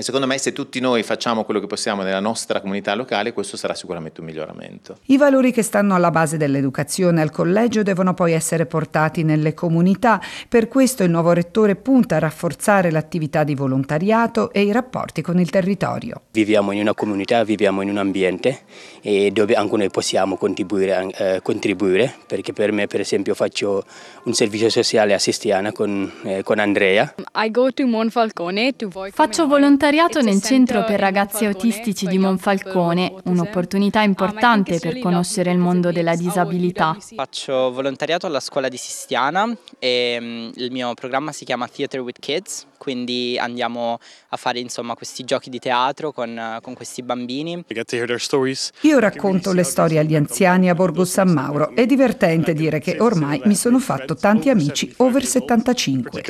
E secondo me se tutti noi facciamo quello che possiamo nella nostra comunità locale, questo sarà sicuramente un miglioramento. I valori che stanno alla base dell'educazione al collegio devono poi essere portati nelle comunità. Per questo il nuovo rettore punta a rafforzare l'attività di volontariato e i rapporti con il territorio. Viviamo in una comunità, viviamo in un ambiente dove anche noi possiamo contribuire, perché per me per esempio faccio un servizio sociale a Sestiana con Andrea. Faccio volontariato nel centro per ragazzi autistici di Monfalcone, un'opportunità importante per conoscere il mondo della disabilità. Faccio volontariato alla scuola di Sestiana e il mio programma si chiama Theatre with Kids, quindi andiamo a fare insomma questi giochi di teatro con questi bambini. Io racconto le storie agli anziani a Borgo San Mauro. È divertente dire che ormai mi sono fatto tanti amici over 75.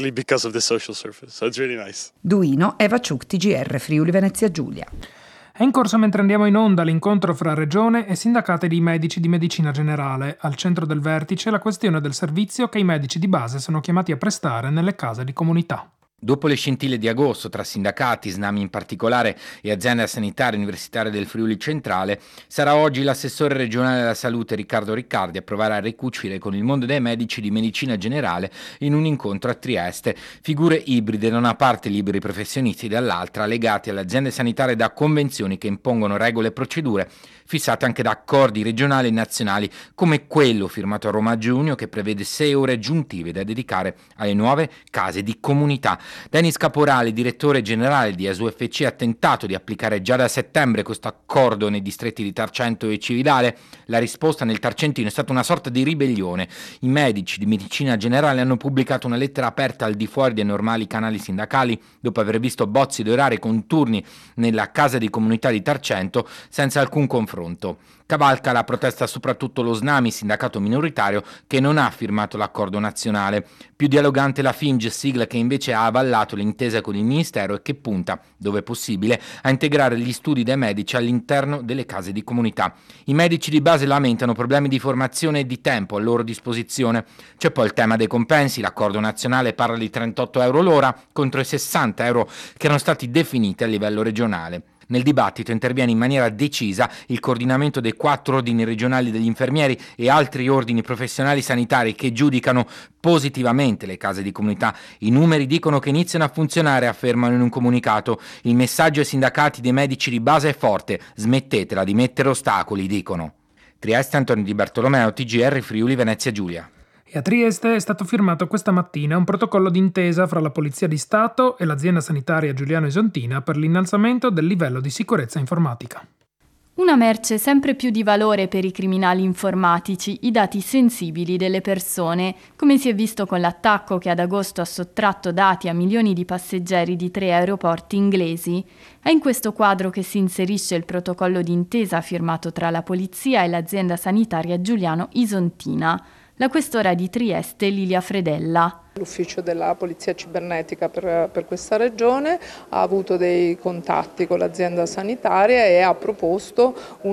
Duino, Eva Ciuc, TGR Friuli Venezia Giulia. È in corso mentre andiamo in onda l'incontro fra Regione e sindacati di medici di medicina generale. Al centro del vertice la questione del servizio che i medici di base sono chiamati a prestare nelle case di comunità. Dopo le scintille di agosto tra sindacati, Snami in particolare, e azienda sanitaria universitaria del Friuli Centrale, sarà oggi l'assessore regionale alla salute Riccardo Riccardi a provare a ricucire con il mondo dei medici di medicina generale in un incontro a Trieste. Figure ibride, da una parte liberi professionisti, dall'altra legati alle aziende sanitarie da convenzioni che impongono regole e procedure fissate anche da accordi regionali e nazionali, come quello firmato a Roma a giugno che prevede 6 ore aggiuntive da dedicare alle nuove case di comunità. Denis Caporale, direttore generale di ASUFC, ha tentato di applicare già da settembre questo accordo nei distretti di Tarcento e Cividale. La risposta nel Tarcentino è stata una sorta di ribellione. I medici di medicina generale hanno pubblicato una lettera aperta al di fuori dei normali canali sindacali dopo aver visto bozzi di orari con turni nella casa di comunità di Tarcento senza alcun confronto. Cavalca la protesta soprattutto lo Snami, sindacato minoritario, che non ha firmato l'accordo nazionale. Più dialogante la Finge, sigla che invece ha avallato l'intesa con il Ministero e che punta, dove possibile, a integrare gli studi dei medici all'interno delle case di comunità. I medici di base lamentano problemi di formazione e di tempo a loro disposizione. C'è poi il tema dei compensi. L'accordo nazionale parla di 38 euro l'ora contro i 60 euro che erano stati definiti a livello regionale. Nel dibattito interviene in maniera decisa il coordinamento dei 4 ordini regionali degli infermieri e altri ordini professionali sanitari che giudicano positivamente le case di comunità. I numeri dicono che iniziano a funzionare, affermano in un comunicato. Il messaggio ai sindacati dei medici di base è forte: smettetela di mettere ostacoli, dicono. Trieste, Antonio Di Bartolomeo, TGR Friuli Venezia Giulia. E a Trieste è stato firmato questa mattina un protocollo d'intesa fra la Polizia di Stato e l'azienda sanitaria Giuliano Isontina per l'innalzamento del livello di sicurezza informatica. Una merce sempre più di valore per i criminali informatici, i dati sensibili delle persone, come si è visto con l'attacco che ad agosto ha sottratto dati a milioni di passeggeri di 3 aeroporti inglesi. È in questo quadro che si inserisce il protocollo d'intesa firmato tra la Polizia e l'azienda sanitaria Giuliano Isontina. La questora di Trieste, Lilia Fredella. L'ufficio della Polizia Cibernetica per questa regione ha avuto dei contatti con l'azienda sanitaria e ha proposto è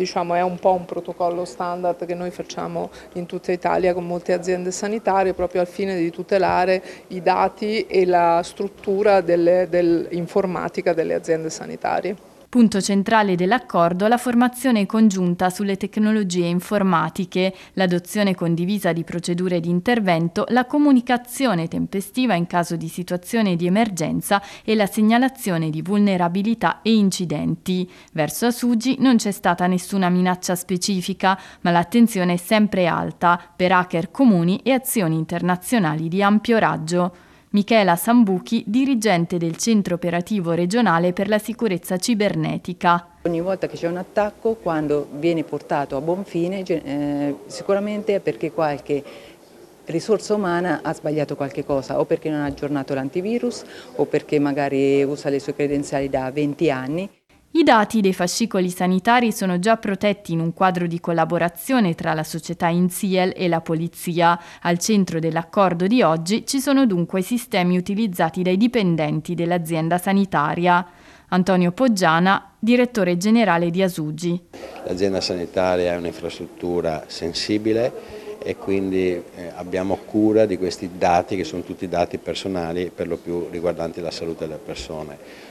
un po' un protocollo standard che noi facciamo in tutta Italia con molte aziende sanitarie proprio al fine di tutelare i dati e la struttura dell'informatica delle aziende sanitarie. Punto centrale dell'accordo la formazione congiunta sulle tecnologie informatiche, l'adozione condivisa di procedure di intervento, la comunicazione tempestiva in caso di situazione di emergenza e la segnalazione di vulnerabilità e incidenti. Verso Asugi non c'è stata nessuna minaccia specifica, ma l'attenzione è sempre alta per hacker comuni e azioni internazionali di ampio raggio. Michela Sambuchi, dirigente del Centro Operativo Regionale per la Sicurezza Cibernetica. Ogni volta che c'è un attacco, quando viene portato a buon fine, sicuramente è perché qualche risorsa umana ha sbagliato qualche cosa, o perché non ha aggiornato l'antivirus, o perché magari usa le sue credenziali da 20 anni. I dati dei fascicoli sanitari sono già protetti in un quadro di collaborazione tra la società INSIEL e la polizia. Al centro dell'accordo di oggi ci sono dunque i sistemi utilizzati dai dipendenti dell'azienda sanitaria. Antonio Poggiana, direttore generale di Asugi. L'azienda sanitaria è un'infrastruttura sensibile e quindi abbiamo cura di questi dati che sono tutti dati personali, per lo più riguardanti la salute delle persone.